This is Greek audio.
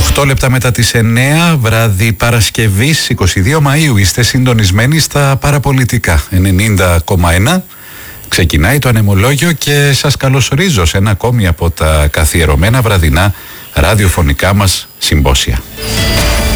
8 λεπτά μετά τις 9, βράδυ Παρασκευής 22 Μαΐου. Είστε συντονισμένοι στα παραπολιτικά 90,1. Ξεκινάει το ανεμολόγιο και σας καλωσορίζω σε ένα ακόμη από τα καθιερωμένα βραδινά ραδιοφωνικά μας συμπόσια.